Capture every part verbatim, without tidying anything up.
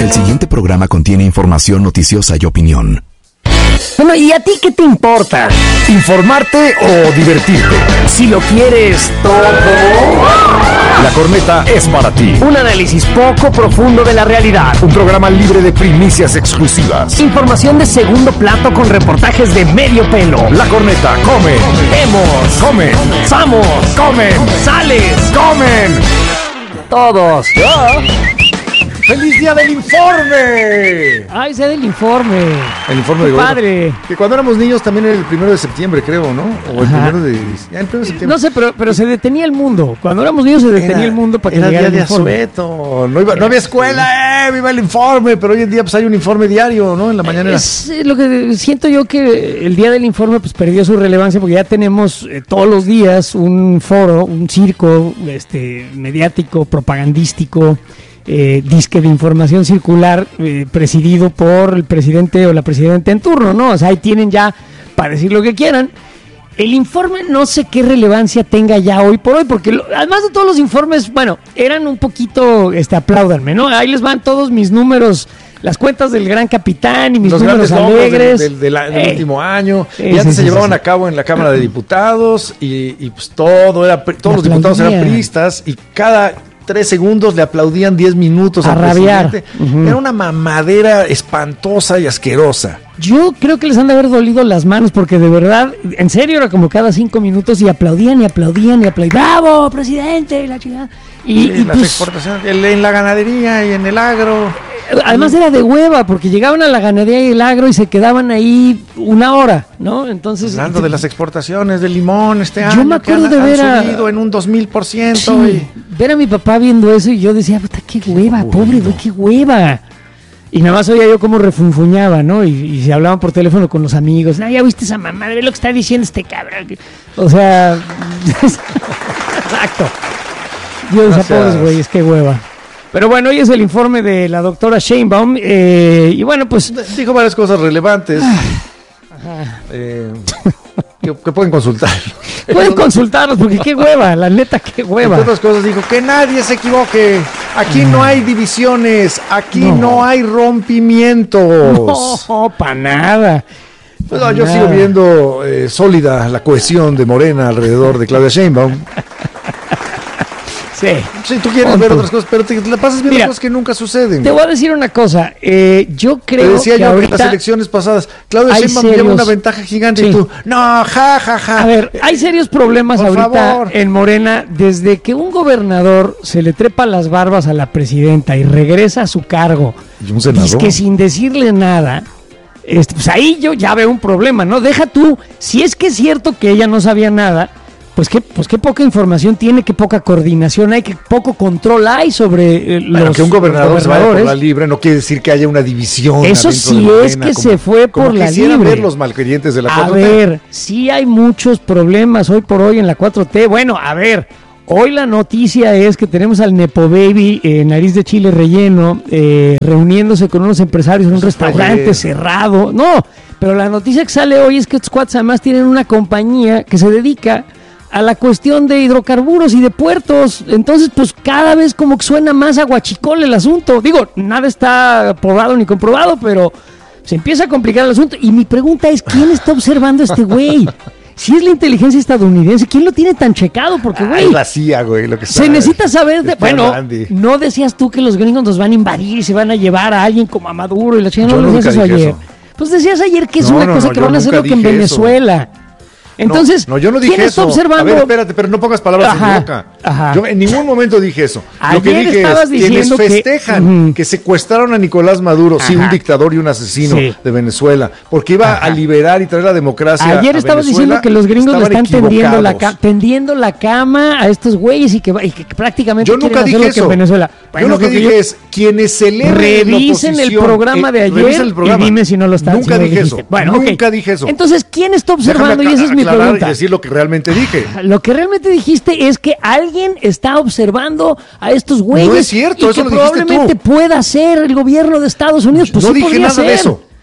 El siguiente programa contiene información noticiosa y opinión. Bueno, ¿y a ti qué te importa? ¿Informarte o divertirte? Si lo quieres todo. La Corneta es para ti. Un análisis poco profundo de la realidad. Un programa libre de primicias exclusivas. Información de segundo plato con reportajes de medio pelo. La Corneta come. Vemos. Comen. Somos. Comen. Sales. Comen. Todos. ¡Ah! ¡Feliz día del informe! Ay, sea del informe. El informe Qué de padre. Gobierno. Que cuando éramos niños también era el primero de septiembre, creo, ¿no? O el Ajá. primero de... Ya, el primero de septiembre. No sé, pero, pero se detenía el mundo. Cuando éramos niños se detenía Era- el mundo para que era llegara día el de informe. asueto. No, iba- no había escuela, ¡eh! ¡Viva el informe! Pero hoy en día pues hay un informe diario, ¿no? En la mañana. Es eh, lo que siento yo, que el día del informe pues perdió su relevancia porque ya tenemos eh, todos los días un foro, un circo este mediático, propagandístico, eh, disque de información circular, eh, presidido por el presidente o la presidenta en turno, ¿no? O sea, ahí tienen ya para decir lo que quieran. El informe no sé qué relevancia tenga ya hoy por hoy, porque lo- además de todos los informes, bueno, eran un poquito, este, apláudanme, ¿no? Ahí les van todos mis números, las cuentas del Gran Capitán y mis Los números grandes logros alegres. del, del- del- del Ey. último año. Sí, y antes sí, se sí, llevaban sí, a cabo en la Cámara de Diputados y, y pues todo era, pri- todos Le los diputados eran aplaudían. priistas y cada tres segundos le aplaudían diez minutos A al rabiar. presidente. Ujú. Era una mamadera espantosa y asquerosa. Yo creo que les han de haber dolido las manos porque de verdad, en serio, era como cada cinco minutos y aplaudían y aplaudían y aplaudían. ¡Bravo, presidente! Y la chingada. Y, Sí, y, las pues, exportaciones en en la ganadería y en el agro. además era de hueva porque llegaban a la ganadería y el agro y se quedaban ahí una hora, ¿no? Entonces, Hablando de las exportaciones de limón este Yo año, me que han, acuerdo de han ver a- subido en un dos mil por ciento. sí, ver a mi papá viendo eso y yo decía, puta, qué hueva, pobre güey, qué hueva. Y nada más oía yo cómo refunfuñaba, ¿no? Y, y se hablaban por teléfono con los amigos. No, ya viste esa mamá, ve lo que está diciendo este cabrón. O sea, exacto. Dios, No a pobres seas- güeyes, qué hueva. Pero bueno, hoy es el informe de la doctora Sheinbaum. Eh, y bueno, pues Dijo varias cosas relevantes eh, que, que pueden consultar. pueden consultarlos porque qué hueva, la neta, qué hueva. Entre otras cosas dijo que nadie se equivoque. Aquí no hay divisiones, aquí No. no, hay rompimientos. No, para nada. Pues Pa' no, yo nada. sigo viendo eh, sólida la cohesión de Morena alrededor de Claudia Sheinbaum. Sí. Si tú quieres Tonto. ver otras cosas, pero te la pasas viendo Mira, cosas que nunca suceden. Te voy a decir una cosa. Eh, yo Te creo decía que yo que en ahorita... las elecciones pasadas Claudia hay Sheinbaum lleva serios- una ventaja gigante Sí. y tú, no, ja, ja, ja. A ver, hay serios problemas Por ahorita favor. en Morena desde que un gobernador se le trepa las barbas a la presidenta y regresa a su cargo. Y un senador. Es que sin decirle nada, este, pues ahí yo ya veo un problema, ¿no? Deja tú, si es que es cierto que ella no sabía nada, pues qué, pues qué poca información tiene, qué poca coordinación hay, qué poco control hay sobre eh, Bueno, los que un gobernador los se vaya por gobernadores. la libre no quiere decir que haya una división. Eso adentro sí de Morena, es que como- se fue como por la quisieran libre. ver los malquerientes de la A cuatro T. ver, sí hay muchos problemas hoy por hoy en la cuatro T. Bueno, a ver, hoy la noticia es que tenemos al Nepo Baby, eh, nariz de chile relleno, eh, reuniéndose con unos empresarios en un Eso fue restaurante ayer. cerrado. No, pero la noticia que sale hoy es que estos cuates además tienen una compañía que se dedica a la cuestión de hidrocarburos y de puertos. Entonces, pues cada vez como que suena más aguachicol el asunto. Digo, nada está probado ni comprobado, pero se empieza a complicar el asunto. Y mi pregunta es, ¿quién está observando a este güey? Si es la inteligencia estadounidense, ¿quién lo tiene tan checado? Porque, Ah, güey, es la C I A, güey, lo que se sabe. necesita saber de... Está Bueno, Randy. no decías tú que los gringos nos van a invadir y se van a llevar a alguien como a Maduro y la chingada. Yo No lo decías nunca eso dije ayer. eso. Pues decías ayer que es No, una no, cosa no, que yo van a hacer nunca lo que en dije eso. Venezuela. Entonces, no, no, yo no dije ¿quién está eso. observando? A ver, espérate, pero no pongas palabras Ajá, en mi boca. ajá. Yo en ningún momento dije eso. Ayer Lo que dije estabas es quienes diciendo que- festejan Ujú. que, secuestraron a Nicolás Maduro, sí, Ajá. un dictador y un asesino Sí. de Venezuela, porque iba Ajá. a liberar y traer la democracia. Ayer a estabas Venezuela, diciendo que los gringos le estaban están tendiendo la, equivocados. ca- tendiendo la cama a estos güeyes y que, va- y que prácticamente Yo quieren nunca hacer dije lo que eso. en Venezuela. Yo Bueno, lo que yo- dije es quienes celebren Revisen la el oposición, programa de eh, ayer revisen el programa. y dime si no lo está. Nunca si no lo dije dijiste. eso. Bueno, ok. Nunca dije eso. Entonces, ¿quién está observando? Déjame Y esa es mi aclarar pregunta. y decir lo que realmente dije. Lo que realmente dijiste es que alguien está observando a estos güeyes. No es cierto, y eso que lo dijiste probablemente tú. pueda ser el gobierno de Estados Unidos. Pues no sí dije podría nada ser. de eso.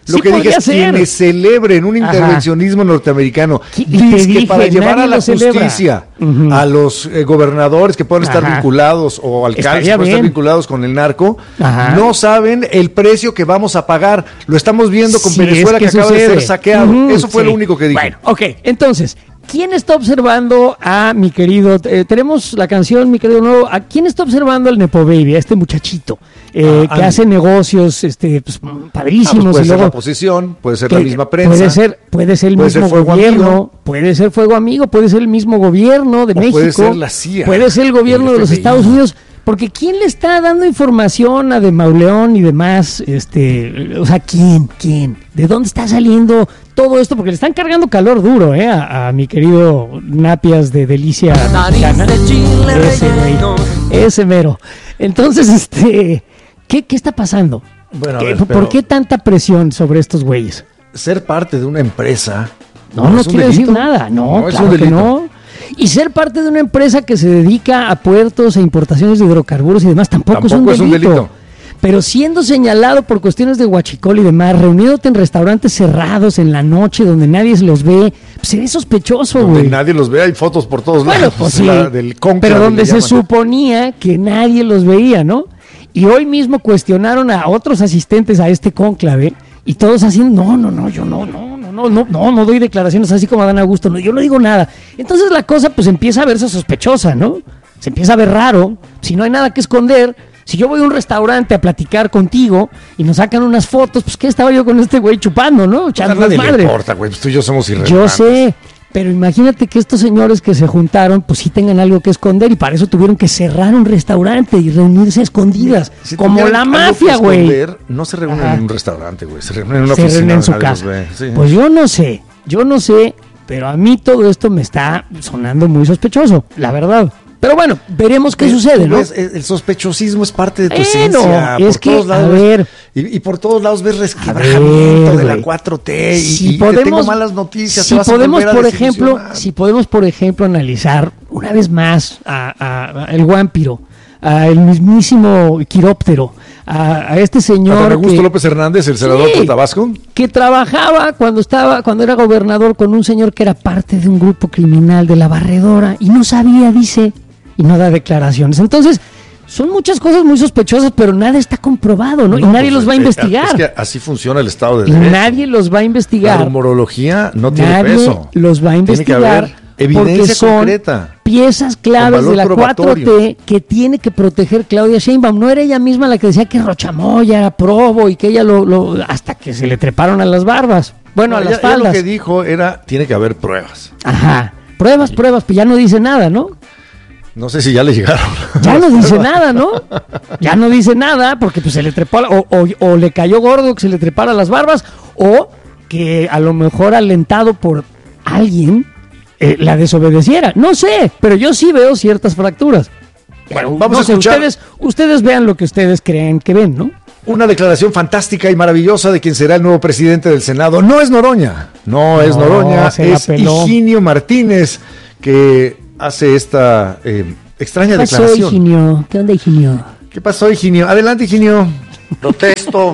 Lo Sí que dije es ser. quienes celebren un intervencionismo Ajá. norteamericano, dice que para llevar a la justicia uh-huh. a los eh, gobernadores que pueden estar Ajá. vinculados o alcaldes que pueden estar vinculados con el narco, Ajá. no saben el precio que vamos a pagar. Lo estamos viendo con sí, Venezuela es que, que acaba de ser saqueado. Uh-huh. Eso fue sí. lo único que dije. Bueno, ok, entonces, ¿quién está observando a mi querido? Eh, tenemos la canción, mi querido nuevo. ¿A quién está observando al Nepo Baby, a este muchachito? Eh, ah, que hace negocios este, pues, padrísimos. Ah, pues puede y ser luego, la oposición, puede ser la misma prensa. Puede ser, puede ser el puede mismo ser gobierno, amigo. puede ser Fuego Amigo, puede ser el mismo gobierno de o México. Puede ser la C I A. Puede ser el gobierno el de los Estados Unidos. Porque ¿quién le está dando información a de Mauleón y demás? Este, o sea, ¿quién? ¿Quién? ¿De dónde está saliendo todo esto? Porque le están cargando calor duro, ¿eh? A, a mi querido Napias de Delicia Mexicana. De ese güey, ese mero. Entonces, este, ¿qué, qué está pasando? Bueno, ¿Qué, ver, ¿Por qué tanta presión sobre estos güeyes? Ser parte de una empresa. No, no, no quiere decir nada. No, no claro que no. Y ser parte de una empresa que se dedica a puertos e importaciones de hidrocarburos y demás tampoco, tampoco es, un, es delito. un delito. Pero siendo señalado por cuestiones de huachicol y demás, reuniéndote en restaurantes cerrados en la noche donde nadie se los ve, pues se ve sospechoso, güey. Donde nadie los ve, hay fotos por todos bueno, lados. Pues sí, la, del pero donde se suponía que nadie los veía, ¿no? Y hoy mismo cuestionaron a otros asistentes a este cónclave y todos haciendo, no, no, no, yo no, no. No, no, no, no doy declaraciones así como Adán Augusto, no, yo no digo nada. Entonces la cosa pues empieza a verse sospechosa, ¿no? Se empieza a ver raro, si no hay nada que esconder. Si yo voy a un restaurante a platicar contigo y nos sacan unas fotos, pues ¿qué estaba yo con este güey chupando, no? Echando pues a nadie madre. le importa, güey, pues tú y yo somos irrelevantes. Yo sé, pero imagínate que estos señores que se juntaron, pues sí tengan algo que esconder y para eso tuvieron que cerrar un restaurante y reunirse a escondidas, si como la mafia, güey. No se reúnen Ajá. en un restaurante, güey, se reúnen en una se oficina. Reúnen en su casa. Sí. Pues yo no sé, yo no sé, pero a mí todo esto me está sonando muy sospechoso, la verdad. Pero bueno, veremos qué Pero, sucede, ¿no? Ves, el sospechosismo es parte de tu bueno, esencia. Es por que, todos lados a ver... Ves, y, y por todos lados ves resquebrajamiento de la cuatro T y, si y podemos, te tengo malas noticias. Si te vas podemos, a por ejemplo, si podemos, por ejemplo, analizar una vez más a, a, a el Guámpiro, a el mismísimo Quiróptero, a, a este señor a Augusto que, López Hernández, el senador sí, por Tabasco, que trabajaba cuando estaba, cuando era gobernador con un señor que era parte de un grupo criminal de la Barredora y no sabía, dice, y no da declaraciones. Entonces, son muchas cosas muy sospechosas, pero nada está comprobado, ¿no? no y nadie pues, los va a investigar. Es que así funciona el Estado de y Derecho. Nadie los va a investigar. La rumorología no tiene nadie peso. los va a investigar. Tiene que haber evidencia son concreta. Piezas claves de la cuatro T que tiene que proteger Claudia Sheinbaum. No era ella misma la que decía que Rochamoya era probo y que ella lo, lo hasta que se le treparon a las barbas. Bueno, no, a las ella, faldas. Ella lo que dijo era, tiene que haber pruebas. Ajá. Pruebas, sí. pruebas, pues ya no dice nada, ¿no? No sé si ya le llegaron. Ya no dice nada, ¿no? Ya no dice nada porque pues se le trepó, o, o, o le cayó gordo que se le trepara las barbas, o que a lo mejor alentado por alguien eh, la desobedeciera. No sé, pero yo sí veo ciertas fracturas. Bueno, vamos no a escuchar. Sé, ustedes, ustedes vean lo que ustedes creen que ven, ¿no? Una declaración fantástica y maravillosa de quien será el nuevo presidente del Senado. No es Noroña, no, no es Noroña, es Higinio Martínez, que hace esta eh, extraña ¿Qué pasó, declaración. Higinio? ¿Qué onda, Higinio? ¿Qué pasó, Higinio? Adelante, Higinio. Protesto,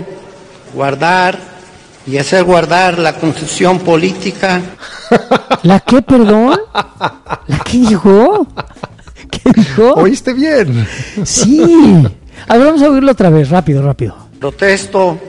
guardar y hacer guardar la Constitución política. ¿La qué, perdón? ¿La qué dijo? ¿Qué dijo? ¿Oíste bien? Sí. A ver, vamos a oírlo otra vez, rápido, rápido. Protesto,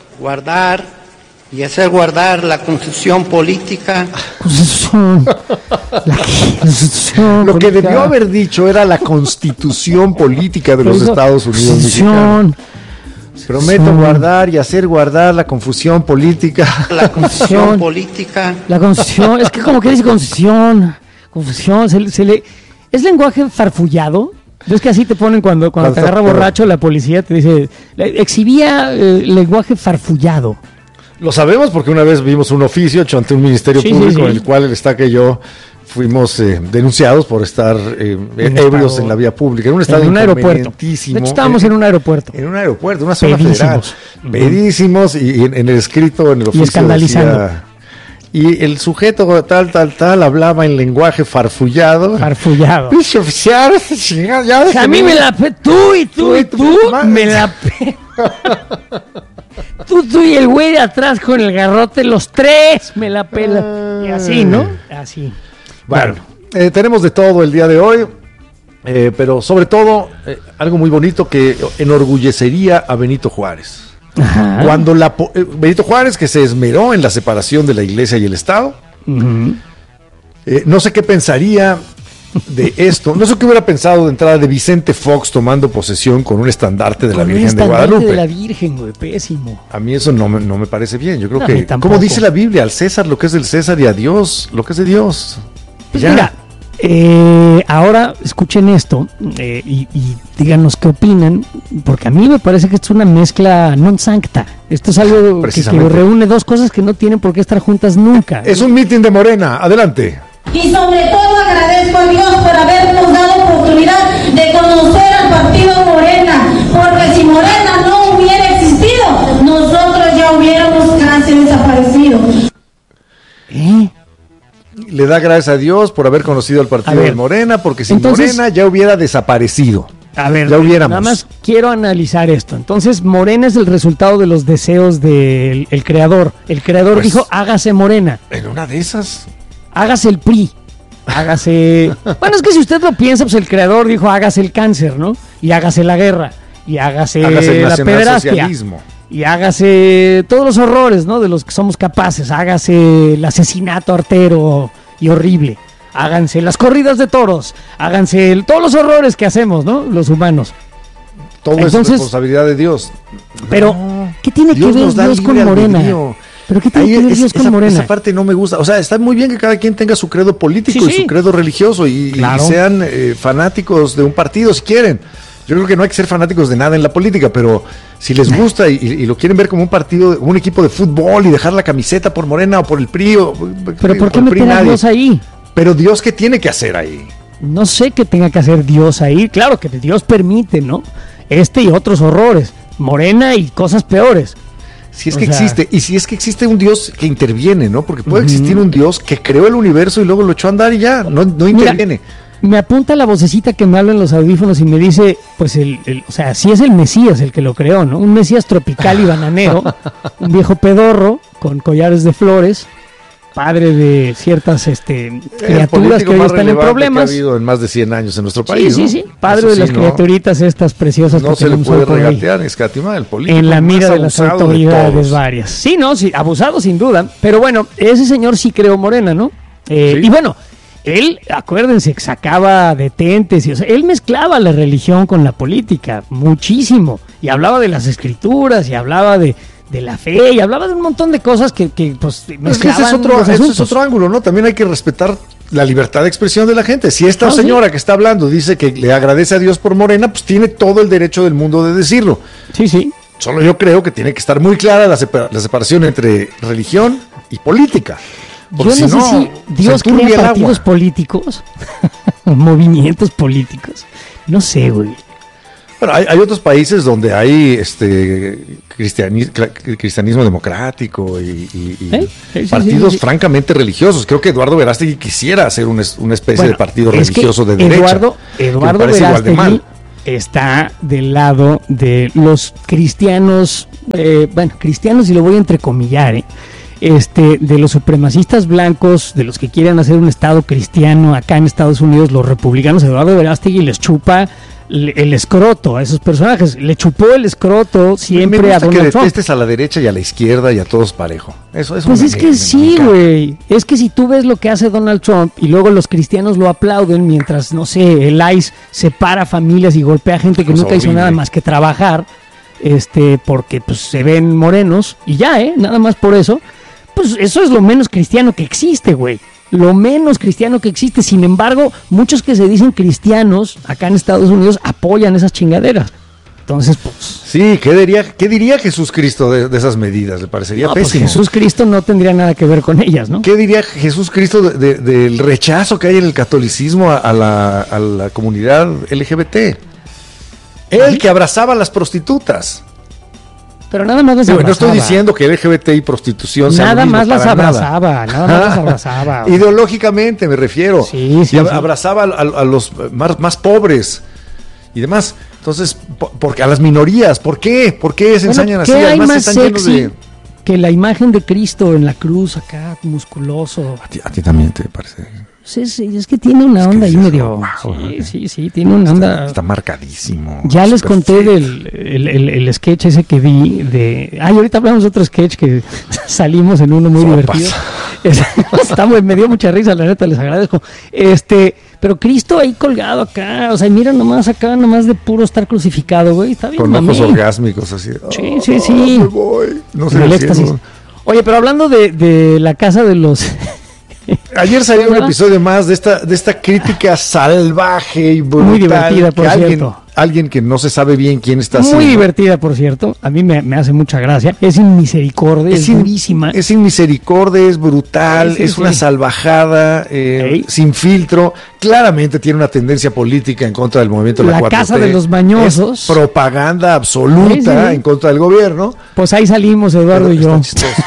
guardar y hacer guardar la Constitución política. Constitución. La Constitución Lo política. que debió haber dicho era la Constitución política de los Estados Unidos mexicanos. Prometo sí. guardar y hacer guardar la confusión política. La confusión política. La confusión, es que como que dice confusión, confusión, se, se le, es lenguaje farfullado. ¿Ves que así te ponen cuando, cuando te agarra borracho la policía? Te dice, exhibía eh, lenguaje farfullado. Lo sabemos porque una vez vimos un oficio hecho ante un ministerio sí, público sí, sí. en el cual el Estaca y yo fuimos eh, denunciados por estar eh, ebrios estado, en la vía pública, en un estado en un aeropuerto. De hecho, estábamos en, en un aeropuerto. En un aeropuerto, una zona Pedísimos. federal. Uh-huh. Pedísimos y, y en, en el escrito, en el oficio y escandalizando. Decía, y el sujeto tal, tal, tal, hablaba en lenguaje farfullado. Farfullado. Pinche oficial, a mí me la pe... Tú y tú y tú, tú me la pe... Tú tú, tú y el güey de atrás con el garrote, los tres me la pela. Y así, ¿no? Así. Bueno, bueno. Eh, tenemos de todo el día de hoy, eh, pero sobre todo eh, algo muy bonito que enorgullecería a Benito Juárez. Ajá. Cuando la eh, Benito Juárez, que se esmeró en la separación de la iglesia y el Estado, uh-huh. eh, no sé qué pensaría de esto, no sé qué hubiera pensado de entrada de Vicente Fox tomando posesión con un estandarte de con la Virgen de Guadalupe. De la Virgen, güey, pésimo. A mí eso no me, no me parece bien. Yo creo no, que, como dice la Biblia, al César lo que es del César y a Dios lo que es de Dios. Pues ya. Mira, eh, ahora escuchen esto eh, y, y díganos qué opinan, porque a mí me parece que esto es una mezcla non sancta. Esto es algo que, que reúne dos cosas que no tienen por qué estar juntas nunca. Es un mitin de Morena. Adelante. Y sobre todo agradezco a Dios por habernos dado oportunidad de conocer al partido Morena, porque si Morena no hubiera existido, nosotros ya hubiéramos casi desaparecido. ¿Eh? Le da gracias a Dios por haber conocido al partido de Morena, porque sin entonces, Morena ya hubiera desaparecido. A ver, ya hubiéramos. Nada más quiero analizar esto. Entonces, Morena es el resultado de los deseos del el creador. El creador pues, dijo, hágase Morena. En una de esas... Hágase el P R I, hágase... Bueno, es que si usted lo piensa, pues el creador dijo, hágase el cáncer, ¿no? Y hágase la guerra, y hágase, hágase la pederastia, y hágase todos los horrores, ¿no? De los que somos capaces, hágase el asesinato artero y horrible, háganse las corridas de toros, háganse el, todos los horrores que hacemos, ¿no? Los humanos. Todo Entonces, es responsabilidad de Dios. Pero, no, ¿qué tiene Dios que ver Dios con Morena? Albedrío. ¿Pero qué tiene que ver Dios con esa, Morena? Esa parte no me gusta. O sea, está muy bien que cada quien tenga su credo político sí, y sí. su credo religioso y, claro. y sean eh, fanáticos de un partido si quieren. Yo creo que no hay que ser fanáticos de nada en la política, pero si les gusta y, y lo quieren ver como un partido, un equipo de fútbol y dejar la camiseta por Morena o por el P R I. O, ¿Pero por qué meter a Dios ahí? Pero Dios, ¿qué tiene que hacer ahí? No sé qué tenga que hacer Dios ahí. Claro que Dios permite, ¿no? Este y otros horrores. Morena y cosas peores. Si es o que sea, existe, y si es que existe un Dios que interviene, ¿no? Porque puede uh-huh. existir un Dios que creó el universo y luego lo echó a andar y ya, no, no interviene. Mira, me apunta la vocecita que me habla en los audífonos y me dice, pues, el, el, o sea, si es el Mesías el que lo creó, ¿no? Un Mesías tropical y bananero, un viejo pedorro con collares de flores, padre de ciertas este, criaturas que hoy están en problemas. Que ha habido en más de cien años en nuestro país. Sí, ¿no? sí, sí. Padre Eso de las sí, criaturitas ¿no? estas preciosas. No que se le puede regatear, escatimar el político. En la mira de las autoridades varias. Sí, no, sí, abusado sin duda. Pero bueno, ese señor sí creó Morena, ¿no? Eh, sí. Y bueno, él, acuérdense, sacaba detentes. Y, o sea, él mezclaba la religión con la política muchísimo. Y hablaba de las escrituras y hablaba de... de la fe, y hablaba de un montón de cosas que, que pues, es que ese es otro, ese es otro ángulo, ¿no? También hay que respetar la libertad de expresión de la gente. Si esta ah, señora ¿sí? que está hablando dice que le agradece a Dios por Morena, pues tiene todo el derecho del mundo de decirlo. Sí, sí. Solo yo creo que tiene que estar muy clara la, separa- la separación entre religión y política. Yo no si sé no, si Dios crea partidos agua. políticos, movimientos políticos. No sé, güey. Bueno, hay, hay otros países donde hay este cristianismo, cristianismo democrático y, y, y ¿Eh? sí, partidos sí, sí, sí. francamente religiosos. Creo que Eduardo Verástegui quisiera hacer un, una especie bueno, de partido religioso de derecha. Eduardo, Eduardo Verástegui está del lado de los cristianos, eh, bueno, cristianos y lo voy a entrecomillar, ¿eh? Este, de los supremacistas blancos, de los que quieren hacer un estado cristiano acá en Estados Unidos, los republicanos. Eduardo Verástegui les chupa el escroto a esos personajes, le chupó el escroto siempre me gusta a Donald que Trump. Detestes a la derecha y a la izquierda y a todos parejo. Eso, eso pues me, es que me, sí, güey. Es que si tú ves lo que hace Donald Trump y luego los cristianos lo aplauden mientras, no sé, el I C E separa familias y golpea a gente que nunca horrible. hizo nada más que trabajar, este, porque pues se ven morenos y ya, eh, nada más por eso. Pues eso es lo menos cristiano que existe, güey. Lo menos cristiano que existe. Sin embargo, muchos que se dicen cristianos acá en Estados Unidos apoyan esas chingaderas. Entonces, pues... Sí, ¿qué diría, qué diría Jesús Cristo de, de esas medidas? Le parecería no, pésimo. Pues Jesús Cristo no tendría nada que ver con ellas, ¿no? ¿Qué diría Jesús Cristo de, de, del rechazo que hay en el catolicismo a, a, la, a la comunidad L G B T? Él ¿Sí? que abrazaba a las prostitutas. Pero nada más las sí, abrazaba. No estoy diciendo que L G B T y prostitución nada sean lo mismo, más las abrazaba, nada, nada más las abrazaba. Ideológicamente me refiero. Sí, sí, y sí. abrazaba a, a, a los más, más pobres y demás. Entonces, porque a las minorías, ¿por qué? ¿Por qué se bueno, ensañan así? así? Hay Además más están llenos sexy de... que la imagen de Cristo en la cruz acá, musculoso. A ti, a ti también te parece. Sí, sí, es que tiene una es onda ahí es medio... wow, sí, ¿eh? sí, sí, tiene una está, onda... Está marcadísimo. Ya les conté del el, el, el sketch ese que vi de... Ay, ahorita hablamos de otro sketch que salimos en uno muy Sopas. divertido. Es, está muy, me dio mucha risa, la neta, les agradezco. Este, pero Cristo ahí colgado acá, o sea, mira nomás acá, nomás de puro estar crucificado, güey, está bien. Con mamey. ojos orgásmicos así. Sí, oh, sí, sí. Me voy. No sé el el éxtasis. cielo. Oye, pero hablando de, de la casa de los... Ayer salió un ¿verdad? episodio más de esta de esta crítica salvaje y brutal. Muy divertida, por que alguien, cierto. alguien que no se sabe bien quién está Muy haciendo. divertida, por cierto. A mí me, me hace mucha gracia. Es sin misericordia, es, Es sin, durísima. es sin misericordia, es brutal, Sí, sí, es sí. una salvajada, eh, Ey. sin filtro. Claramente tiene una tendencia política en contra del movimiento de la, La cuatro T. casa de los mañosos. Es propaganda absoluta Sí, sí, sí. en contra del gobierno. Pues ahí salimos, Eduardo Pero y yo. está chistoso.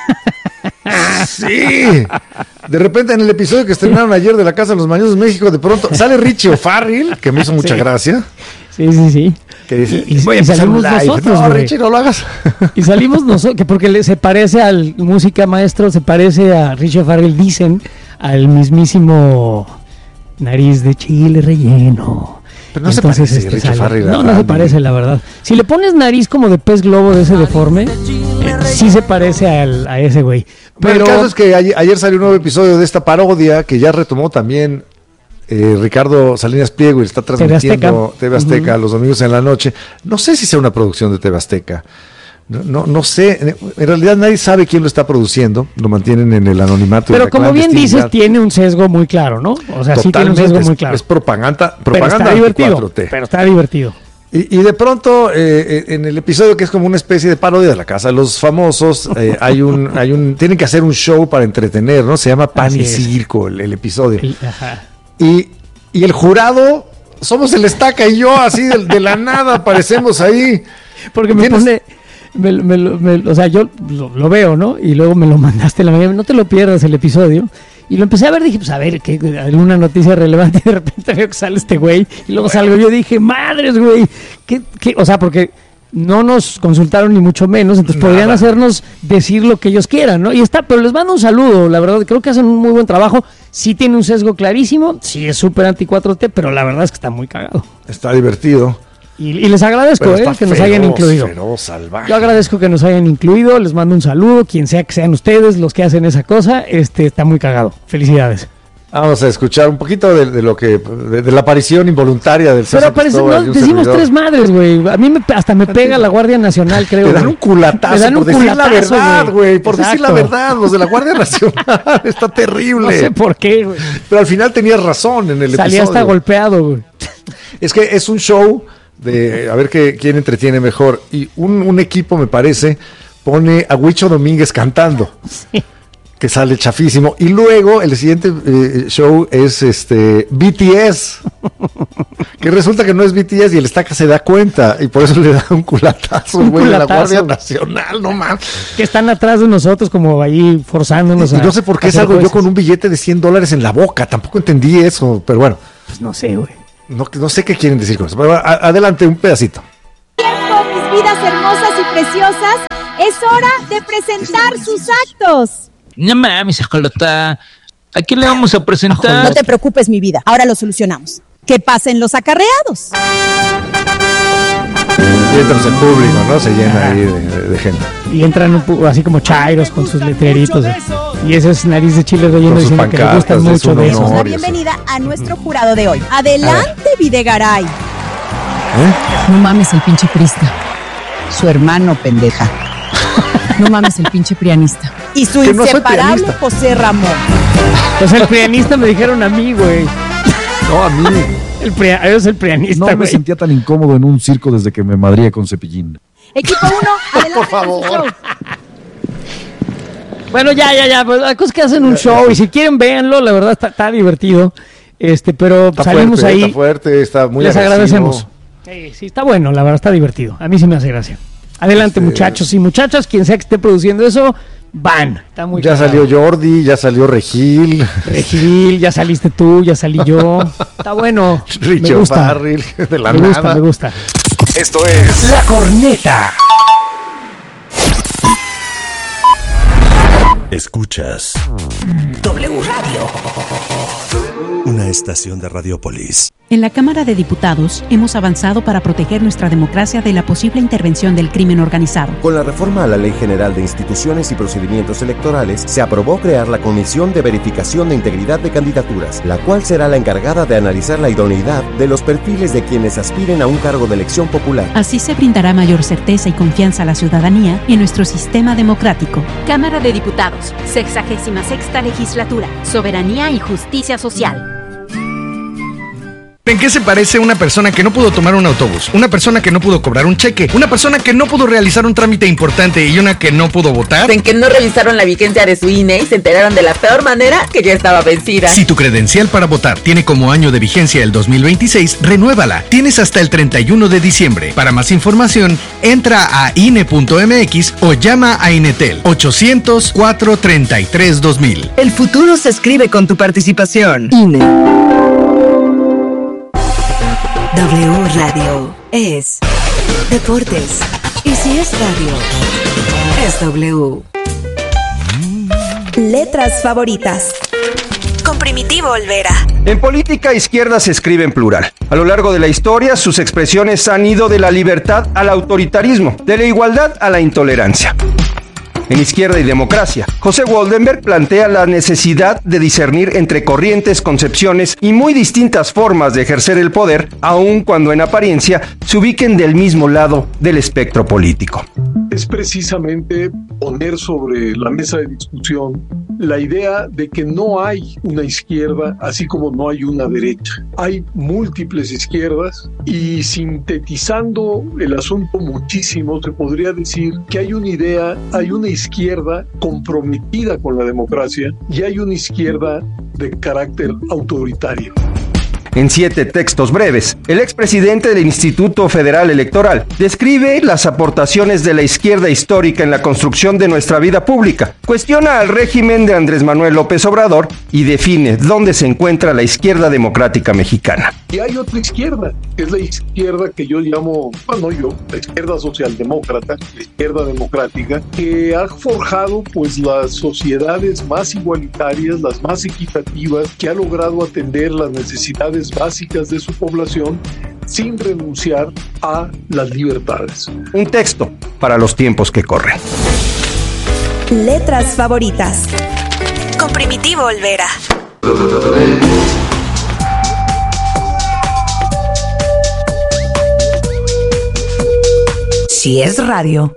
Sí. De repente en el episodio que estrenaron ayer de La Casa de los Mañosos México, de pronto sale Richie O'Farrill, que me hizo mucha Sí. gracia, Sí, sí, sí. que dice, Y- y- voy a y empezar un salimos live. nosotros, No, güey. Richie, no lo hagas. Y salimos nosotros, que porque le, se parece al música maestro, se parece a Richie Farrell, dicen, al mismísimo nariz de chile relleno. Pero no se Entonces, parece, Richie sale- Farrell a No, no se Randy. parece, la verdad. Si le pones nariz como de pez globo de ese deforme, eh, sí se parece al, a ese güey. Pero Pero el caso es que ayer, ayer salió un nuevo episodio de esta parodia que ya retomó también eh, Ricardo Salinas Pliego y está transmitiendo T V Azteca, Uh-huh. los domingos en la noche. No sé si sea una producción de T V Azteca. No, no, no sé, en realidad nadie sabe quién lo está produciendo, lo mantienen en el anonimato. y Pero la como bien dices, clandestinidad. tiene un sesgo muy claro, ¿no? O sea, sí tiene un Totalmente, sesgo es- muy claro. Es propaganda, Pero propaganda está divertido. cuatro T. Pero está divertido. Y, y de pronto, eh, eh, en el episodio que es como una especie de parodia de La Casa de los Famosos, eh, hay un, hay un, tienen que hacer un show para entretener, ¿no? Se llama Pan Así y es. Circo, el, el episodio. El- ajá. Y, y el jurado, somos el Estaca y yo, así de, de la nada aparecemos ahí. Porque me ¿Tienes- pone, me, me lo- me- o sea, yo lo, lo veo, ¿no? Y luego me lo mandaste en la mañana, no te lo pierdas el episodio. Y lo empecé a ver, dije, pues a ver, ¿qué, alguna noticia relevante, y de repente veo que sale este güey, y luego salgo yo, dije, madres, güey, ¿qué, qué? O sea, porque no nos consultaron ni mucho menos, entonces Nada. podrían hacernos decir lo que ellos quieran, ¿no? Y está, pero les mando un saludo, la verdad, creo que hacen un muy buen trabajo, sí tiene un sesgo clarísimo, sí es súper anti cuatro T, pero la verdad es que está muy cagado. Está divertido. Y, y les agradezco, Pero eh, está que nos feroz, hayan incluido. feroz, salvaje. Yo agradezco que nos hayan incluido, les mando un saludo, quien sea que sean ustedes los que hacen esa cosa, este está muy cagado. Felicidades. Vamos a escuchar un poquito de, de lo que, de, de la aparición involuntaria del Pero César parece, Cristóbal no, y un decimos servidor. tres madres, güey. A mí me, hasta me pega la Guardia Nacional, creo. Te dan güey. un culatazo Me dan por un decir la culatazo, verdad, güey. Por decir la Exacto. verdad, los de la Guardia Nacional. Está terrible. No sé por qué, güey. Pero al final tenías razón en el Salía episodio. hasta golpeado, güey. Es que es un show de a ver qué, quién entretiene mejor. Y un, un equipo, me parece, pone a Huicho Domínguez cantando. Sí. Que sale chafísimo. Y luego el siguiente eh, show es este B T S. Que resulta que no es B T S y el Estaca se da cuenta. Y por eso le da un culatazo, Un güey, de la culatazo. Guardia Nacional, no mames. Que están atrás de nosotros como ahí forzándonos Y a no sé por qué a ser salgo yo jueces. con un billete de cien dólares en la boca. Tampoco entendí eso. Pero bueno, Pues no sé, güey. no, no sé qué quieren decir con eso. Pero a- adelante, un pedacito. Tiempo, mis vidas hermosas y preciosas, es hora de presentar sus actos. No mames, ajolota. ¿A quién le vamos a presentar? No te preocupes, mi vida, ahora lo solucionamos. Que pasen los acarreados. Y entra el público, ¿no? Se llena ahí de, de- de gente. Y entran un pu- así como chairos con sus letreritos. eh. Y ese es nariz de chile relleno Con sus diciendo que le gustan pancartas de mucho su de Damos eso. la honor. bienvenida a nuestro jurado de hoy. Adelante, Videgaray. No mames el pinche prista. Su hermano, pendeja. No mames el pinche prianista. Y su Que no soy inseparable pianista. José Ramón. Pues el prianista me dijeron a mí, güey. No, a mí El pria- es el prianista, no me güey. sentía tan incómodo en un circo desde que me madría con Cepillín. Equipo uno, adelante. Por favor. con su show. Bueno, ya, ya, ya. Pues, la cosa es que hacen un show y si quieren, véanlo. La verdad está, está divertido. Este, pero Está salimos fuerte, ahí. está fuerte, está muy Les agresivo. agradecemos. Sí, sí, está bueno, la verdad está divertido. A mí sí me hace gracia. Adelante, Este- muchachos y muchachas, quien sea que esté produciendo eso, van. Está muy ya cagado. Salió Jordi, ya salió Regil. Regil, ya saliste tú, ya salí yo. Está bueno. Richo me gusta. Farrell, de la me nada. gusta, me gusta. Esto es La Corneta. Escuchas W Radio, una estación de Radiopolis. En la Cámara de Diputados hemos avanzado para proteger nuestra democracia de la posible intervención del crimen organizado. Con la reforma a la Ley General de Instituciones y Procedimientos Electorales, se aprobó crear la Comisión de Verificación de Integridad de Candidaturas, la cual será la encargada de analizar la idoneidad de los perfiles de quienes aspiren a un cargo de elección popular. Así se brindará mayor certeza y confianza a la ciudadanía y en nuestro sistema democrático. Cámara de Diputados, sexagésima sexta legislatura, soberanía y justicia social. ¿En qué se parece una persona que no pudo tomar un autobús, una persona que no pudo cobrar un cheque, una persona que no pudo realizar un trámite importante y una que no pudo votar? En que no revisaron la vigencia de su I N E y se enteraron de la peor manera que ya estaba vencida. Si tu credencial para votar tiene como año de vigencia el dos mil veintiséis, renuévala. Tienes hasta el treinta y uno de diciembre. Para más información, entra a I N E punto M X o llama a Inetel ochocientos, cuatrocientos treinta y tres, dos mil. El futuro se escribe con tu participación. I N E. W Radio es deportes. Y si es radio, es W. Letras favoritas. Con Primitivo Olvera. En política, izquierda se escribe en plural. A lo largo de la historia, sus expresiones han ido de la libertad al autoritarismo, de la igualdad a la intolerancia. En Izquierda y Democracia, José Woldenberg plantea la necesidad de discernir entre corrientes, concepciones y muy distintas formas de ejercer el poder, aun cuando en apariencia se ubiquen del mismo lado del espectro político. Es precisamente poner sobre la mesa de discusión la idea de que no hay una izquierda, así como no hay una derecha. Hay múltiples izquierdas y, sintetizando el asunto muchísimo, se podría decir que hay una idea, hay una izquierda comprometida con la democracia y hay una izquierda de carácter autoritario. En siete textos breves, el expresidente del Instituto Federal Electoral describe las aportaciones de la izquierda histórica en la construcción de nuestra vida pública, cuestiona al régimen de Andrés Manuel López Obrador y define dónde se encuentra la izquierda democrática mexicana. Y hay otra izquierda, que es la izquierda que yo llamo, bueno yo, la izquierda socialdemócrata, la izquierda democrática, que ha forjado pues las sociedades más igualitarias, las más equitativas, que ha logrado atender las necesidades básicas de su población sin renunciar a las libertades. Un texto para los tiempos que corren. Letras favoritas. Con Primitivo Olvera. Si es radio,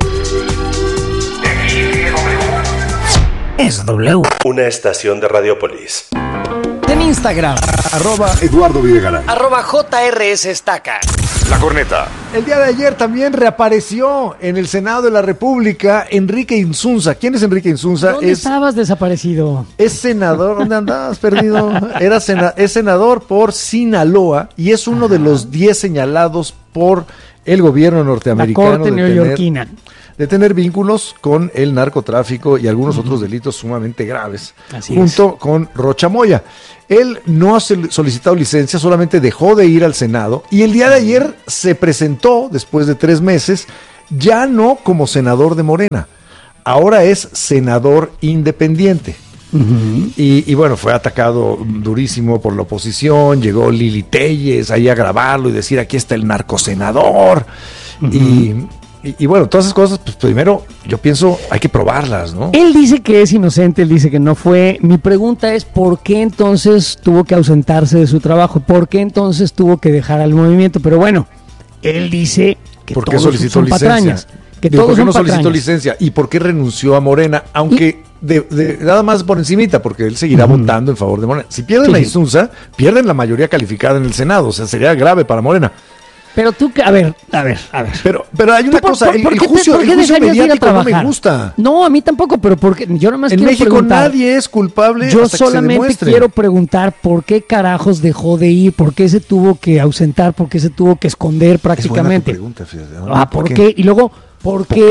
es W. Una estación de Radiopolis. En Instagram, arroba Eduardo Videgaray, arroba J R S Estaca. La Corneta. El día de ayer también reapareció en el Senado de la República Enrique Insunza. ¿Quién es Enrique Insunza? ¿Dónde es, estabas desaparecido? Es senador. ¿Dónde andabas perdido? Era sena, es senador por Sinaloa y es uno Ajá. de los diez señalados por el gobierno norteamericano. La corte neoyorquina. De tener vínculos con el narcotráfico y algunos uh-huh. otros delitos sumamente graves, Así junto es. con Rocha Moya. Él no ha solicitado licencia, solamente dejó de ir al Senado y el día de ayer se presentó, después de tres meses, ya no como senador de Morena, ahora es senador independiente. Uh-huh. Y, y bueno, fue atacado durísimo por la oposición, llegó Lili Telles ahí a grabarlo y decir aquí está el narcosenador. Uh-huh. y... Y, y bueno, todas esas cosas, pues primero yo pienso hay que probarlas, ¿no? Él dice que es inocente, él dice que no fue. Mi pregunta es, ¿por qué entonces tuvo que ausentarse de su trabajo? ¿Por qué entonces tuvo que dejar al movimiento? Pero bueno, él dice que ¿por qué todos solicitó son licencia? patrañas. Que Digo, todos ¿por qué son no solicitó patrañas? licencia? ¿Y por qué renunció a Morena? Aunque de, de, nada más por encimita, porque él seguirá uh-huh. votando en favor de Morena. Si pierden sí. a Insunza, pierden la mayoría calificada en el Senado, o sea, sería grave para Morena. Pero tú, a ver, a ver, a ver. Pero, pero hay una por, cosa, por, el, por el qué, juicio, ¿por qué el juicio mediático no me gusta. No, a mí tampoco, pero porque yo nada más en quiero México preguntar. Nadie es culpable. Yo hasta solamente que se demuestre. quiero preguntar por qué carajos dejó de ir, por qué se tuvo que ausentar, por qué se tuvo que esconder prácticamente. Es buena tu pregunta, fíjate, ¿no? Ah, ¿por, ¿por qué? qué? Y luego, ¿por, ¿por qué? qué?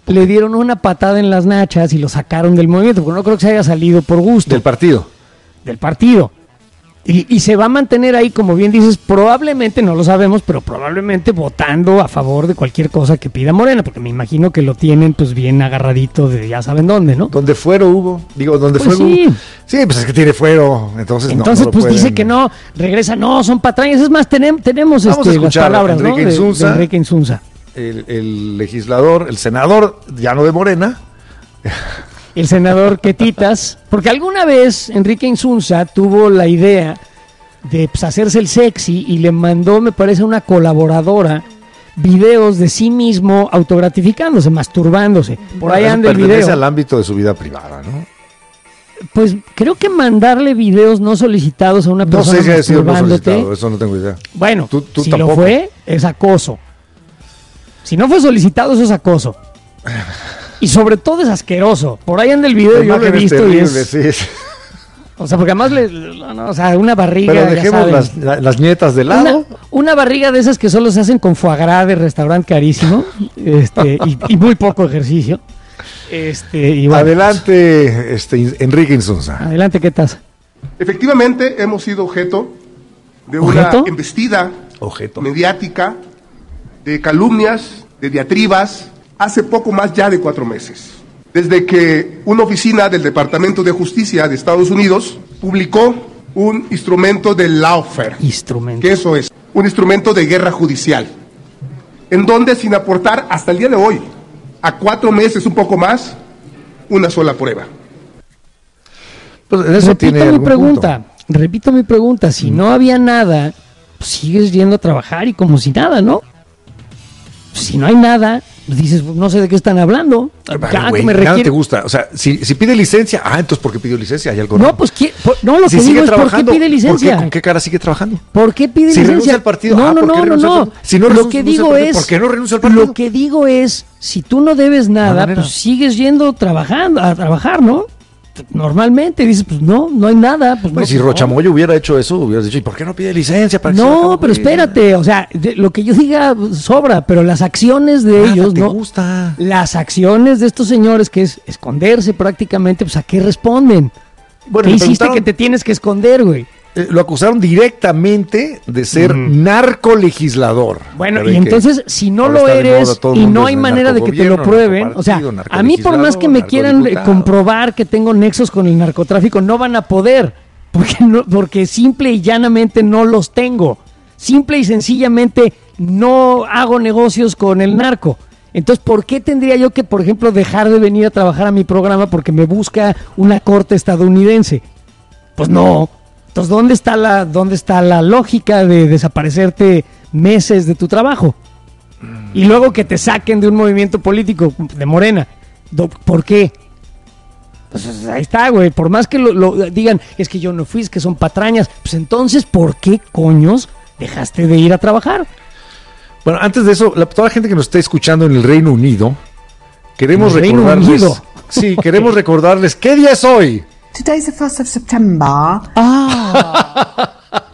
le dieron una patada en las nachas y lo sacaron del movimiento, porque no creo que se haya salido por gusto. Del partido. Del partido. Y, y se va a mantener ahí, como bien dices, probablemente, no lo sabemos, pero probablemente votando a favor de cualquier cosa que pida Morena, porque me imagino que lo tienen pues bien agarradito de ya saben dónde, ¿no? Donde fuero hubo, digo, donde pues fuero sí. hubo. Sí, pues es que tiene fuero, entonces, entonces no, no pues pueden. dice que no, regresa, no, son patrañas, es más, tenem, tenemos Vamos este, a las palabras, Enrique ¿no? Insunza, de, de Enrique Insunza. El, el legislador, el senador, ya no de Morena. El senador Quetitas, porque alguna vez Enrique Insunza tuvo la idea de pues, hacerse el sexy y le mandó, me parece, a una colaboradora videos de sí mismo autogratificándose, masturbándose. Por ahí anda el video. Pertenece al ámbito de su vida privada, ¿no? Pues creo que mandarle videos no solicitados a una persona no sé si masturbándote, no solicitado, eso no tengo idea. Bueno, tú, tú si tampoco. lo fue, es acoso. Si no fue solicitado, eso es acoso. Y sobre todo es asqueroso. Por ahí anda el video, yo lo he visto terribles, y es... sí, sí. O sea, porque además, le, no, no, o sea, una barriga... Pero dejemos las, la, las nietas de lado. Una, una barriga de esas que solo se hacen con foie gras de restaurante carísimo este, y, y muy poco ejercicio. Este, y bueno, adelante, este, Enrique Insunza. Adelante, ¿qué tal? Efectivamente, hemos sido objeto de ¿Objeto? una embestida objeto. mediática, de calumnias, de diatribas, hace poco más ya de cuatro meses. Desde que una oficina del Departamento de Justicia de Estados Unidos publicó un instrumento de lawfare. Instrumento. Que eso es, un instrumento de guerra judicial, en donde sin aportar hasta el día de hoy, a cuatro meses, un poco más, una sola prueba. Pues eso repito tiene mi pregunta, punto. repito mi pregunta, si no había nada, pues sigues yendo a trabajar y como si nada, ¿no? Si no hay nada, dices, no sé de qué están hablando. Vale, güey, me requiere... te gusta, o sea, si, si pide licencia, ah, entonces ¿por qué pidió licencia? ¿Hay algo no, raro? pues por, no, lo si que sigue digo es ¿por qué pide licencia? ¿Por qué, ¿Con qué cara sigue trabajando? ¿Por qué pide si licencia? renuncia al partido, no, ah, no, ¿por qué no, no, no. Si no lo que digo partido, es, ¿por qué no renuncia al partido? Lo que digo es, si tú no debes nada, no, pues sigues yendo trabajando, a trabajar, ¿no? Normalmente dices, pues no, no hay nada. Pues, pues no, si Rochamoyo no. hubiera hecho eso, hubieras dicho, ¿y por qué no pide licencia? Para que no, se pero espérate, o sea, de, lo que yo diga sobra, pero las acciones de Nada ellos, te ¿no? gusta. Las acciones de estos señores, que es esconderse prácticamente, pues ¿a qué responden? Bueno, ¿qué hiciste que te tienes que esconder, güey? Eh, lo acusaron directamente de ser mm. narcolegislador. Bueno, y entonces, que si no lo eres y no hay manera de que te lo prueben, o sea, a mí por más que me quieran comprobar que tengo nexos con el narcotráfico, no van a poder, porque, no, porque simple y llanamente no los tengo. Simple y sencillamente no hago negocios con el narco. Entonces, ¿por qué tendría yo que, por ejemplo, dejar de venir a trabajar a mi programa porque me busca una corte estadounidense? Pues no. Entonces, ¿dónde está la, dónde está la lógica de desaparecerte meses de tu trabajo? Y luego que te saquen de un movimiento político de Morena. ¿Por qué? Pues ahí está, güey. Por más que lo, lo digan, es que yo no fui, es que son patrañas. Pues entonces, ¿por qué coños dejaste de ir a trabajar? Bueno, antes de eso, la, toda la gente que nos está escuchando en el Reino Unido, queremos ¿El recordarles... Reino Unido? Sí, queremos recordarles, ¿qué día es hoy? Today's the first of September. Ah.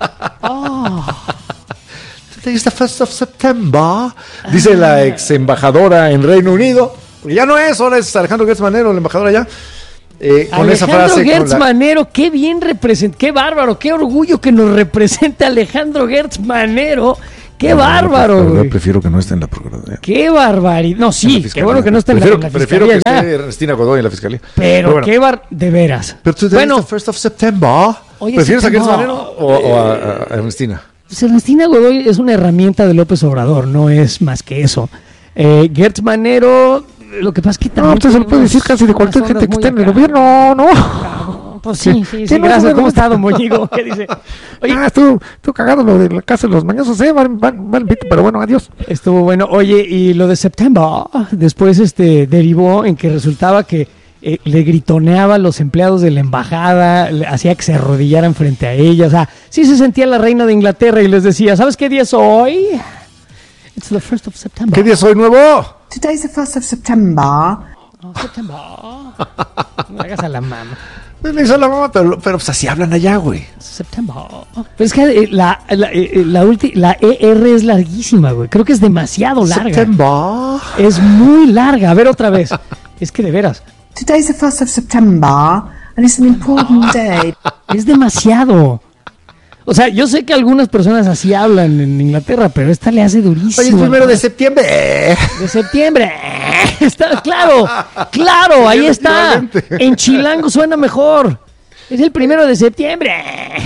ah. Today's the first of September. Dice la ex embajadora en Reino Unido. Porque ya no es, ahora es Alejandro Gertz Manero, el embajador allá. Eh, con Alejandro esa frase. Gertz la... Manero, qué bien representa, qué bárbaro, qué orgullo que nos represente Alejandro Gertz Manero. ¡Qué no, bárbaro! No, yo prefiero que no esté en la Procuraduría. ¡Qué barbaridad! No, sí, qué bueno que no esté en prefiero, la, en la Prefiero fiscalía que ya. esté Ernestina Godoy en la Fiscalía. Pero, Pero bueno. qué bar... De veras. Pero tú bueno, the first of September. Oye, ¿prefieres September. a Gertz Manero o, o a, a Ernestina? Pues Ernestina Godoy es una herramienta de López Obrador, no es más que eso. Eh, Gertz Manero, lo que pasa es que también... No, usted se lo puede decir casi de cualquier gente que esté en el gobierno, ¿no? Claro. Pues sí, sí, sí, sí gracias. ¿Cómo está, don Molligo? ¿Qué dice? Oye, ah, estuvo, estuvo cagado lo de la casa de los mañosos, ¿eh? Van, van, van, pero bueno, adiós. Estuvo bueno. Oye, y lo de September, después este derivó en que resultaba que eh, le gritoneaba a los empleados de la embajada, le hacía que se arrodillaran frente a ella. O sea, sí se sentía la reina de Inglaterra y les decía, ¿sabes qué día es hoy? It's the first of September. ¿Qué día es hoy nuevo? Today's the first of September. Oh, September. No me hagas a la mama. Le hizo la mamá, pero, pero pues así hablan allá, güey. Septiembre. Pero es que la, la, la, ulti, la E R es larguísima, güey. Creo que es demasiado larga. Septiembre. Es muy larga. A ver otra vez. Es que de veras. Today's the first of September and it's an important day. Es demasiado. O sea, yo sé que algunas personas así hablan en Inglaterra, pero esta le hace durísimo. Oye, es primero de septiembre. De septiembre. Está claro, claro, ahí está. En chilango suena mejor. Es el primero de septiembre.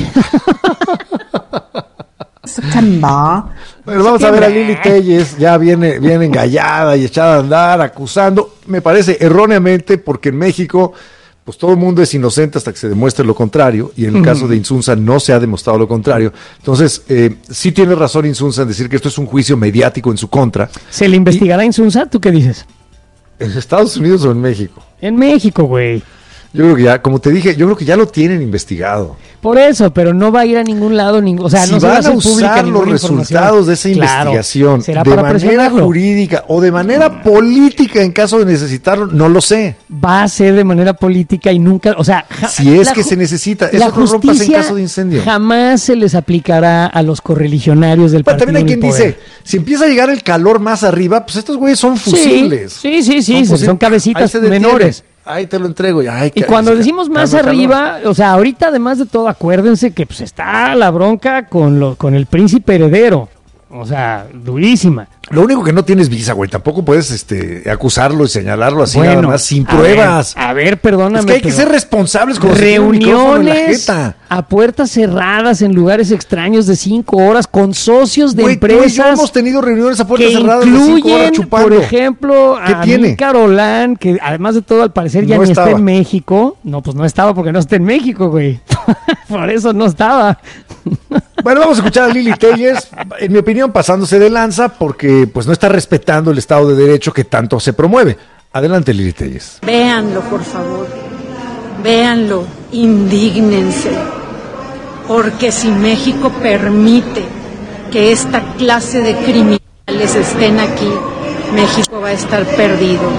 Septiembre. Bueno, vamos a ver a Lili Telles, ya viene, viene engallada y echada a andar, acusando, me parece erróneamente, porque en México pues todo el mundo es inocente hasta que se demuestre lo contrario, y en el caso de Insunza no se ha demostrado lo contrario. Entonces, eh, sí tiene razón Insunza en decir que esto es un juicio mediático en su contra. ¿Se le investigará a Insunza? ¿Tú qué dices? ¿En Estados Unidos o en México? En México, güey. Yo creo que ya, como te dije, yo creo que ya lo tienen investigado. Por eso, pero no va a ir a ningún lado, ningún, o sea, si no se va a hacer van a usar los resultados de esa claro, investigación será de para manera jurídica o de manera política en caso de necesitarlo, no lo sé. Va a ser de manera política y nunca, o sea, ja, si es que se necesita, eso no rompas en caso de incendio. Jamás se les aplicará a los correligionarios del Pero partido. También hay quien dice, si empieza a llegar el calor más arriba, pues estos güeyes son fusibles. Sí, sí, sí, sí, son cabecitas menores. Ahí te lo entrego. Ay, y cuando decimos más arriba, calor. O sea, ahorita además de todo, acuérdense que pues está la bronca con, lo, con el príncipe heredero. O sea, durísima. Lo único que no tienes visa, güey. Tampoco puedes este, acusarlo y señalarlo así bueno, nada más, sin a pruebas. Ver, a ver, perdóname. Es que hay que ser responsables con reuniones a puertas cerradas en lugares extraños de cinco horas con socios de güey, empresas. Tú y yo hemos tenido reuniones a puertas que cerradas de cinco horas chupando. Por ejemplo, ¿Qué a tiene? Carolán, que además de todo al parecer ya no ni estaba. está en México. No, pues no estaba porque no está en México, güey. Por eso no estaba. Bueno, vamos a escuchar a Lili Telles, en mi opinión, pasándose de lanza porque pues no está respetando el Estado de Derecho que tanto se promueve. Adelante, Lili Telles. Véanlo, por favor. Véanlo, indígnense. Porque si México permite que esta clase de criminales estén aquí, México va a estar perdido.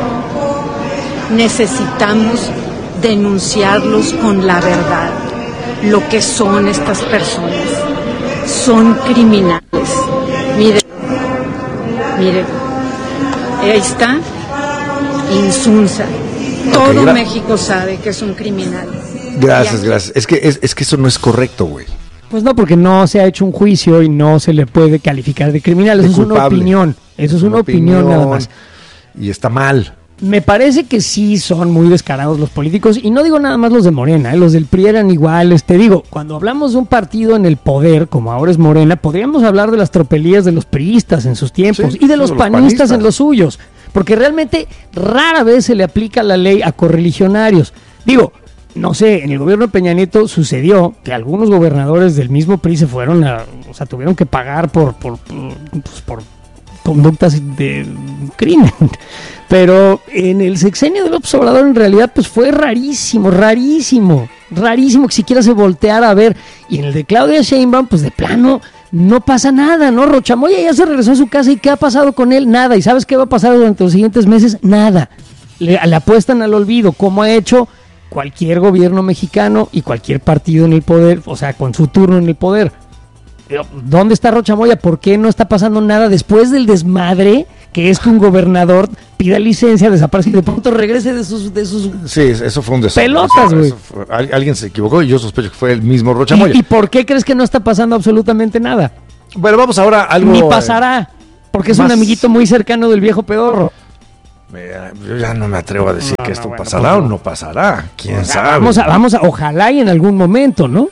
Necesitamos denunciarlos con la verdad. Lo que son estas personas. Son criminales. Miren, miren, ahí está Insunza. Todo okay, gra- México sabe que es un criminal. Gracias, gracias. Es que, es, es que eso no es correcto, güey. Pues no, porque no se ha hecho un juicio y no se le puede calificar de criminal. Eso es una opinión. Eso es una, una opinión, opinión nada más. Y está mal. Me parece que sí son muy descarados los políticos, y no digo nada más los de Morena, ¿eh? Los del P R I eran iguales. Te digo, cuando hablamos de un partido en el poder, como ahora es Morena, podríamos hablar de las tropelías de los priistas en sus tiempos, sí, y de los, sí, panistas, los panistas en los suyos, porque realmente rara vez se le aplica la ley a correligionarios. Digo, no sé, en el gobierno de Peña Nieto sucedió que algunos gobernadores del mismo P R I se fueron a, o sea, tuvieron que pagar por, por, por, pues, por conductas de crimen. Pero en el sexenio de López Obrador en realidad pues fue rarísimo, rarísimo, rarísimo que siquiera se volteara a ver. Y en el de Claudia Sheinbaum pues de plano no pasa nada, ¿no? Rochamoya ya se regresó a su casa, ¿y qué ha pasado con él? Nada. ¿Y sabes qué va a pasar durante los siguientes meses? Nada. Le, le apuestan al olvido, como ha hecho cualquier gobierno mexicano y cualquier partido en el poder, o sea, con su turno en el poder. ¿Dónde está Rochamoya? ¿Por qué no está pasando nada después del desmadre que es que un gobernador pida licencia, desaparece y de pronto regrese de sus... De sus sí, eso fue un desastre. Pelotas, güey. Alguien se equivocó y yo sospecho que fue el mismo Rochamoya. ¿Y, ¿Y por qué crees que no está pasando absolutamente nada? Bueno, vamos ahora a algo... Ni pasará, porque es más... un amiguito muy cercano del viejo pedorro. Mira, yo ya no me atrevo a decir no, que esto no, bueno, pasará pues no. o no pasará. ¿Quién o sea, sabe? Vamos a, vamos a, ojalá y en algún momento, ¿no?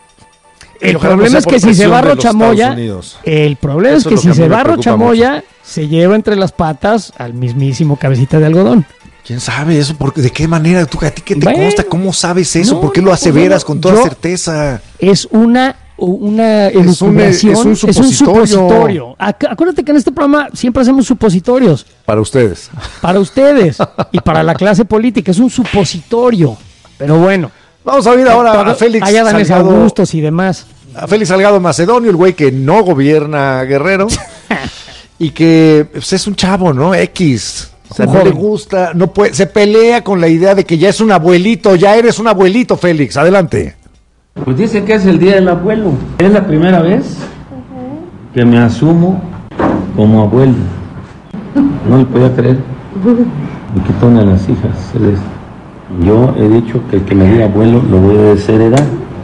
El problema es que si se va Rochamoya, el problema es que si se va Rochamoya, se lleva entre las patas al mismísimo cabecita de algodón. ¿Quién sabe eso? ¿Por, ¿De qué manera? ¿Tú, ¿A ti qué te bueno, consta? ¿Cómo sabes eso? No, ¿Por qué lo aseveras con toda yo, certeza? Es una, una es un, es un supositorio. Es un supositorio. Acuérdate que en este programa siempre hacemos supositorios. Para ustedes. Para ustedes y para la clase política. Es un supositorio. Pero bueno. Vamos a oír ahora a Félix Allá dan Salgado, Augustos y demás. A Félix Salgado Macedonio, el güey que no gobierna Guerrero y que pues, es un chavo, ¿no? X. O sea, no le gusta, no puede, se pelea con la idea de que ya es un abuelito, ya eres un abuelito, Félix, adelante. Pues dice que es el día del abuelo. Es la primera vez que me asumo como abuelo. No le podía creer. Me quitó una de las hijas, Celeste. Yo he dicho que el que me diga abuelo lo voy a desheredar.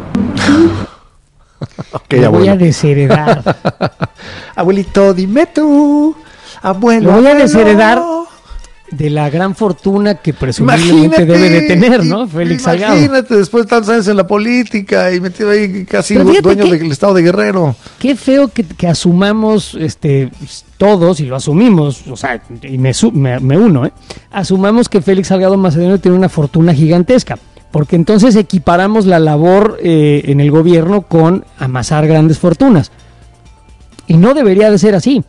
Okay, lo abuelo. voy a desheredar. Abuelito, dime tú. Abuelo. Lo voy a abuelo. desheredar de la gran fortuna que presumiblemente debe de tener, ¿no? Félix Salgado. Imagínate, después de tantos años en la política y metido ahí casi Pero dueño que, del estado de Guerrero. Qué feo que, que asumamos este todos, y lo asumimos, o sea, y me, me, me uno, ¿eh? Asumamos que Félix Salgado Macedonio tiene una fortuna gigantesca, porque entonces equiparamos la labor eh, en el gobierno con amasar grandes fortunas. Y no debería de ser así.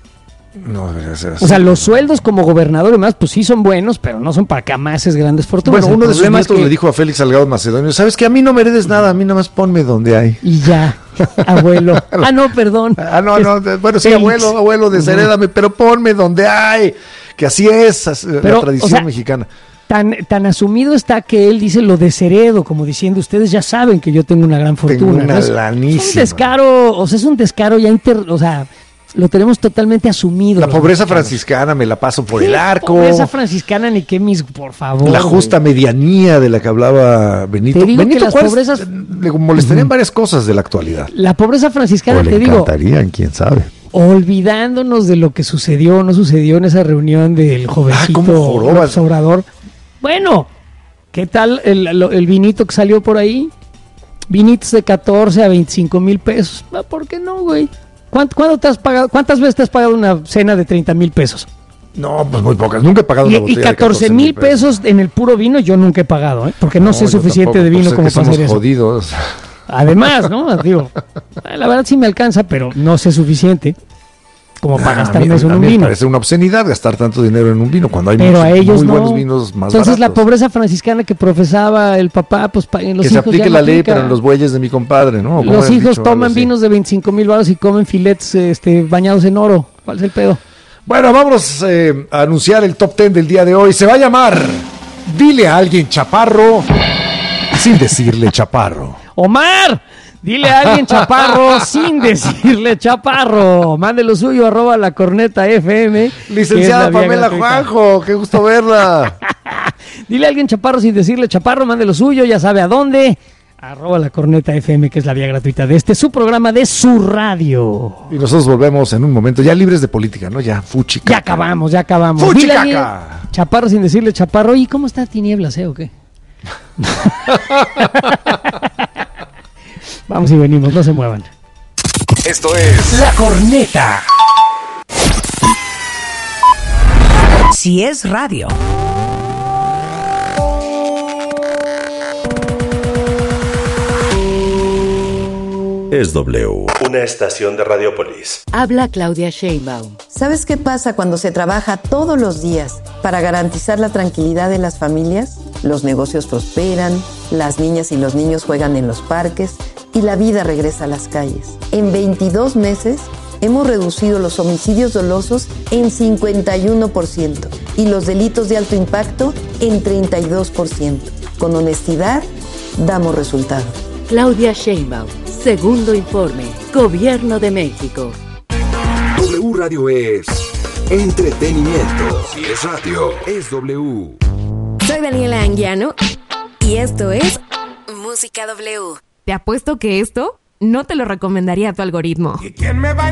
No debería ser así. O sea, los sueldos como gobernador y demás, pues sí son buenos, pero no son para que amases grandes fortunas. Bueno, uno el de sus nietos es que... le dijo a Félix Salgado Macedonio, ¿sabes que a mí no me heredes nada? A mí nada más ponme donde hay. Y ya, abuelo. Ah, no, perdón. Ah, no, no, bueno, sí, Félix. abuelo, abuelo, desherédame, uh-huh. pero ponme donde hay. Que así es pero, la tradición o sea, mexicana. Tan, tan asumido está que él dice lo desheredo, como diciendo, ustedes ya saben que yo tengo una gran fortuna. Tengo una ¿no? lanísima. Es un descaro, o sea, es un descaro ya inter... O sea... Lo tenemos totalmente asumido. La pobreza mexicanos. franciscana me la paso por el arco. La pobreza franciscana ni qué mis, por favor. La justa güey. medianía de la que hablaba Benito. Te digo Benito que las Juárez pobrezas... le molestarían uh-huh. varias cosas de la actualidad. La pobreza franciscana, o le te digo. encantarían, quién sabe. Olvidándonos de lo que sucedió o no sucedió en esa reunión del jovencito ah, Obrador. Bueno, ¿qué tal el, el vinito que salió por ahí? Vinitos de catorce a veinticinco mil pesos. ¿Por qué no, güey? ¿Cuánto te has pagado? ¿Cuántas veces te has pagado una cena de treinta mil pesos? No, pues muy pocas. Nunca he pagado y, una botella y catorce mil pesos en el puro vino yo nunca he pagado, ¿eh? Porque no, no sé suficiente de vino pues como para hacer eso. Jodidos. Además, ¿no? Digo, la verdad sí me alcanza, pero no sé suficiente como para ah, gastarme eso en un vino. Me parece una obscenidad gastar tanto dinero en un vino cuando hay pero muchos, a ellos muy no. buenos vinos más Entonces baratos. La pobreza franciscana que profesaba el papá, pues en los que hijos se aplique ya la no ley, aplica. pero en los bueyes de mi compadre, ¿no? Los hijos dicho, toman vinos de veinticinco mil baros y comen filets este, bañados en oro. ¿Cuál es el pedo? Bueno, vamos eh, a anunciar el top ten del día de hoy. Se va a llamar Dile a alguien chaparro sin decirle chaparro. ¡Omar! Dile a alguien chaparro sin decirle chaparro. Mande lo suyo, arroba la corneta F M. Licenciada Pamela Juanjo, qué gusto verla. Dile a alguien chaparro sin decirle chaparro, mande lo suyo, ya sabe a dónde. Arroba la corneta F M, que es la vía gratuita de este, su programa de su radio. Y nosotros volvemos en un momento, ya libres de política, ¿no? Ya, fuchicaca. Ya acabamos, ya acabamos. Fuchicaca. Chaparro sin decirle chaparro. ¿Y cómo está Tinieblas, eh, o qué? Vamos y venimos, no se muevan. Esto es La Corneta. Si es radio. Es W, una estación de Radiopolis. Habla Claudia Sheinbaum. ¿Sabes qué pasa cuando se trabaja todos los días para garantizar la tranquilidad de las familias? Los negocios prosperan, las niñas y los niños juegan en los parques y la vida regresa a las calles. En veintidós meses hemos reducido los homicidios dolosos en cincuenta y uno por ciento y los delitos de alto impacto en treinta y dos por ciento. Con honestidad, damos resultados. Claudia Sheinbaum, segundo informe, Gobierno de México. W Radio es entretenimiento. Si es radio, es W. Soy Daniela Anguiano y esto es Música W. Te apuesto que esto no te lo recomendaría a tu algoritmo. ¿Y quién me va a